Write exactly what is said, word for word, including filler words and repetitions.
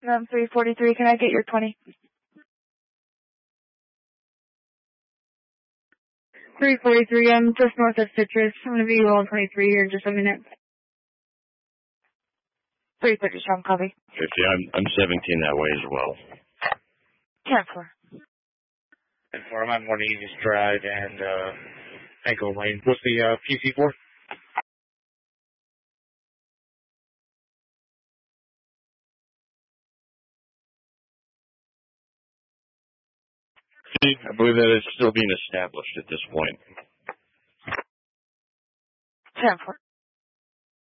Um, three forty-three, can I get your twenty? three forty-three, I'm just north of Citrus. I'm going to be on twenty-three here in just a minute. three thirty, strong copy. fifty, I'm, I'm seventeen that way as well. ten four. ten four, I'm on one East Drive and, uh, Ankle Lane. What's the, uh, P C for? I believe that it's still being established at this point. ten four.